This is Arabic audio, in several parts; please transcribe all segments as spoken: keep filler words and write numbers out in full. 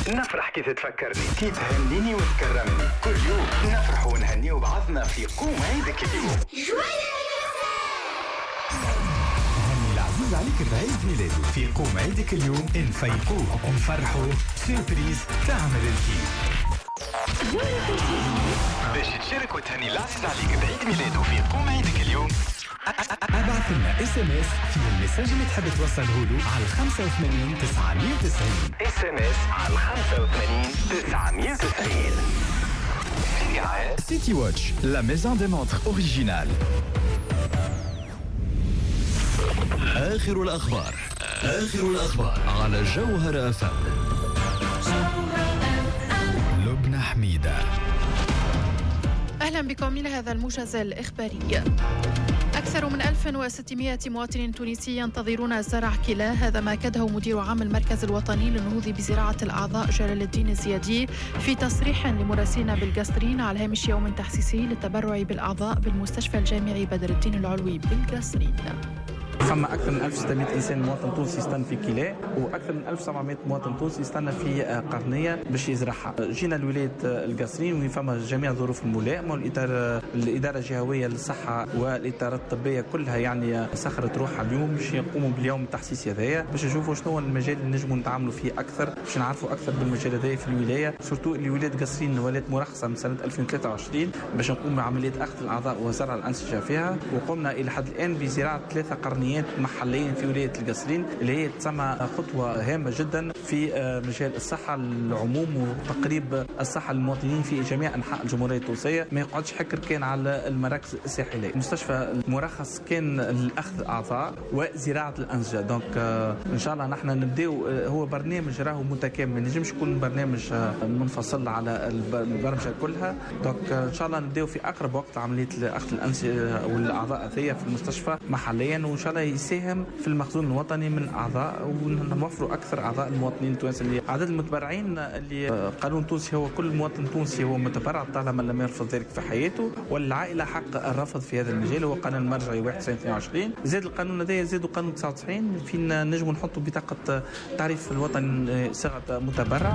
نفرح كي تتفكرني، كي تهنيني وتكرمني. كل يوم نفرح ونهنيو بعضنا في قوم عيدك اليوم. هني العزيز عليك بعيد ميلاده في قوم عيدك اليوم. نفيقوه ونفرحوه، سيربريز تعمل الكيف. باش تشارك وتهني العزيز عليك بعيد ميلاده في قوم عيدك اليوم، ابعث لنا اس ام اس فيه المساج اللي تحب توصله له على خمسة وثمانين تسعمية وتسعين. اس ام اس على خمسة وثمانين تسعمية وتسعين. سيتي واتش، لا ميزون دي مونتر اوريجينال. آخر الأخبار آخر الأخبار على جوهر أف أم. لبنى حميدة. أهلا بكم إلى هذا الموجز الإخباري. أكثر من ألف وستمائة مواطن تونسي ينتظرون زرع كلى، هذا ما أكده مدير عام المركز الوطني للنهوض بزراعة الأعضاء جلال الدين الزيادي في تصريح لمراسلين بالقصرين على هامش يوم تحسيسي للتبرع بالأعضاء بالمستشفى الجامعي بدر الدين العلوي بالقصرين. فما أكثر من ألف وستمائة إنسان مواطن تونسي يستنى في كلى، وأكثر من ألف وسبعمائة مواطن تونسي يستنى في قرنية باش يزرعها. جينا لولاية القصرين وين فما جميع الظروف الملائمة، والإدارة الإدارة الجهوية للصحة والإدارات الطبية كلها يعني سخرت روحها اليوم باش يقوموا باليوم التحسيسي هذايا، باش نشوفوا شنو المجال اللي نجموا نتعاملوا فيه أكثر، باش نعرفوا أكثر بالمجال هذايا في الولاية، سورتو اللي ولاية قصرين ولات مرخصة من سنة ألفين وثلاثة وعشرين باش نقوم بعملية أخذ الأعضاء وزرع الأنسجة فيها. وقمنا إلى حد الآن بزراعة ثلاثة قرنيات محليين في ولاية القصرين، اللي هي تسمى خطوة هامة جدا في مجال الصحة العموم وتقريب الصحة للمواطنين في جميع أنحاء الجمهورية التونسية. ما يقعدش حكر كان على المراكز الساحلية. مستشفى المرخص كان لأخذ أعضاء وزراعة الأنسجة. دونك إن شاء الله نحن نبداو، هو برنامج راهو متكامل، ما نجمش يكون برنامج منفصل على البرمجة كلها. دونك إن شاء الله نبداو في أقرب وقت عملية أخذ الأنسجة والأعضاء هذيا في المستشفى محليا، وإن شاء الله يساهم في المخزون الوطني من الأعضاء، ونوفروا أكثر أعضاء المواطنين التوانسة. اللي عدد المتبرعين اللي قانون تونسي هو كل مواطن تونسي هو متبرع طالما لم يرفض ذلك في حياته، والعائلة حق الرفض في هذا المجال هو قانون المرجعي واحد وتسعين اثنين وعشرين. زاد القانون هذا زادوا قانون تسعة وتسعين فين نجموا نحطوا بطاقة تعريف الوطن صيغة متبرع.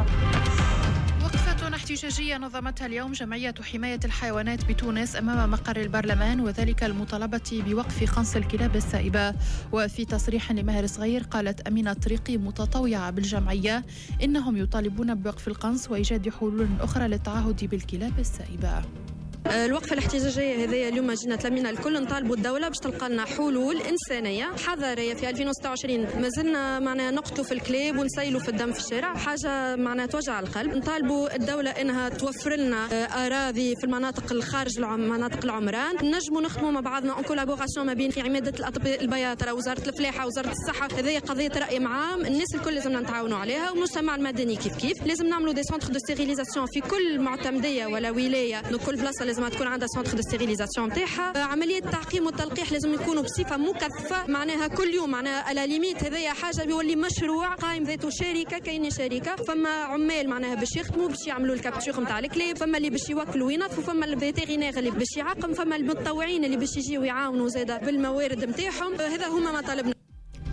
احتجاجية نظمتها اليوم جمعية حماية الحيوانات بتونس أمام مقر البرلمان، وذلك المطالبة بوقف قنص الكلاب السائبة. وفي تصريح لماهر صغير قالت أمينة طريقي متطوعة بالجمعية إنهم يطالبون بوقف القنص وإيجاد حلول أخرى للتعهد بالكلاب السائبة. الوقفة الاحتجاجية هذه اليوم جينا تلمينا الكل نطالبوا الدولة باش تلقى لنا حلول إنسانية حضارية. في ألفين وستة وعشرين ما زلنا معنا نقتلوا في الكلاب ونسيلوا في الدم في الشارع، حاجة معنا توجع القلب. نطالبوا الدولة إنها توفر لنا أراضي في المناطق الخارج العم مناطق العمران، نجموا نخدموا مع بعضنا ان كولابوراسيون ما بين عمادة الأطباء البياطرة، وزارة الفلاحة، وزارة الصحة. هذه قضية رأي عام، الناس الكل لازمنا نتعاونوا عليها، والمجتمع المدني كيف كيف. لازم نعملوا دي سونتر دو ستيريليزاسيون في كل معتمدية ولا ولاية، كل بلاصة لازم تكون عندها سونتر دو ستيريليزاسيون نتاعها. عمليه التعقيم والتلقيح لازم يكونوا بصفه مكثفه، معناها كل يوم، معناها على ليميت. هذايا حاجه بيولي مشروع قائم ذاته شركه، كاين شركه، فما عمال معناها باش يخدموا باش يعملوا الكابتشور نتاع الكلاب، فما اللي باش يوكلوا وينظفوا، فما الفيتيرينير اللي باش يعقم، فما المتطوعين اللي باش يجيوا يعاونوا زاده بالموارد نتاعهم. هذا هما مطالبنا.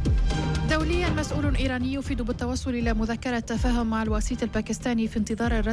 دوليا مسؤول إيراني يفيد بالتوصل إلى مذكرة تفاهم مع الوسيط الباكستاني في انتظار الرد